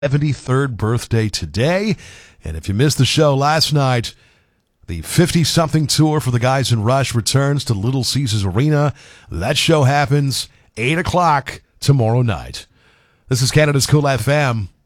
73rd birthday today. And if you missed the show last night, the 50-something tour for the guys in Rush returns to Little Caesars Arena. That show happens 8 o'clock tomorrow night. This is Canada's Cool FM.